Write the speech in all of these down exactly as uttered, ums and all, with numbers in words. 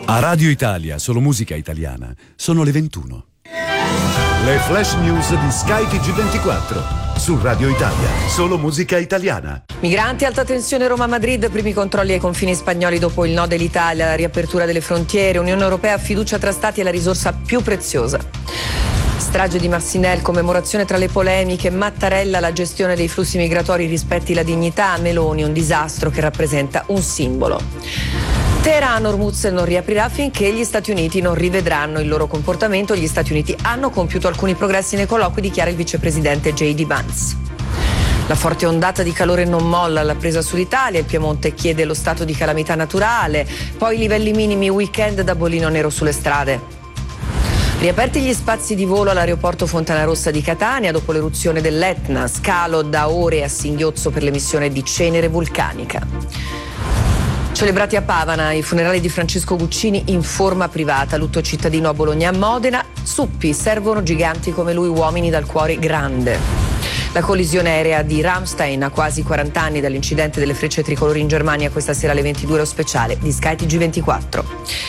A Radio Italia, solo musica italiana, sono le ventuno. Le flash news di Sky T G ventiquattro. Su Radio Italia, solo musica italiana. Migranti, alta tensione Roma-Madrid, primi controlli ai confini spagnoli dopo il no dell'Italia, la riapertura delle frontiere, Unione Europea, fiducia tra stati è la risorsa più preziosa. Strage di Marcinelle, commemorazione tra le polemiche, Mattarella, la gestione dei flussi migratori rispetti la dignità, Meloni, un disastro che rappresenta un simbolo. Teheran, Hormuz non riaprirà finché gli Stati Uniti non rivedranno il loro comportamento. Gli Stati Uniti hanno compiuto alcuni progressi nei colloqui, dichiara il vicepresidente J D Vance. La forte ondata di calore non molla alla presa sull'Italia, il Piemonte chiede lo stato di calamità naturale, poi livelli minimi, weekend da bollino nero sulle strade. Riaperti gli spazi di volo all'aeroporto Fontanarossa di Catania dopo l'eruzione dell'Etna, scalo da ore a singhiozzo per l'emissione di cenere vulcanica. Celebrati a Pavana i funerali di Francesco Guccini in forma privata, lutto cittadino a Bologna e a Modena, Suppi, servono giganti come lui, uomini dal cuore grande. La collisione aerea di Ramstein a quasi quaranta anni dall'incidente delle frecce tricolori in Germania, questa sera alle ventidue lo speciale di Sky T G ventiquattro.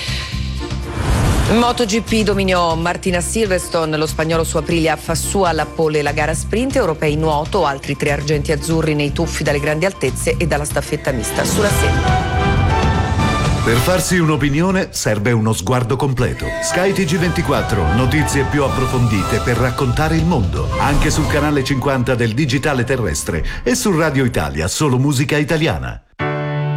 MotoGP, dominio Martina Silverstone, lo spagnolo su Aprilia fa sua alla pole la gara sprint, europei nuoto, altri tre argenti azzurri nei tuffi dalle grandi altezze e dalla staffetta mista sulla Senna. Per farsi un'opinione serve uno sguardo completo. Sky T G ventiquattro, notizie più approfondite per raccontare il mondo, anche sul canale cinquanta del digitale terrestre e su Radio Italia, solo musica italiana.